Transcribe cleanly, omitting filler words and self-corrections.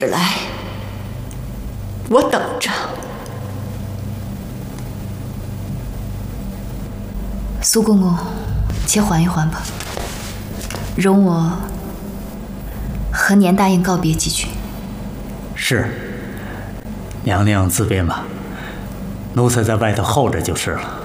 来，我等着。 苏公公，且缓一缓吧，容我和年大爷告别几句。 是，娘娘自便吧，奴才在外头候着就是了。